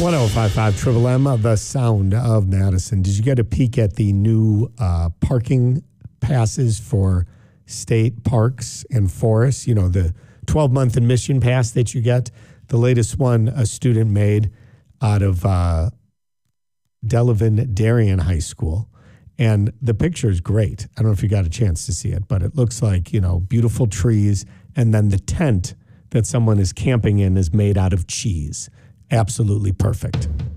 1055 Triple M, the sound of Madison. Did you get a peek at the new parking passes for state parks and forests? You know, the 12-month admission pass that you get. The latest one a student made out of Delavan Darien High School. And the picture is great. I don't know if you got a chance to see it, but it looks like, you know, beautiful trees. And then the tent that someone is camping in is made out of cheese. Absolutely perfect.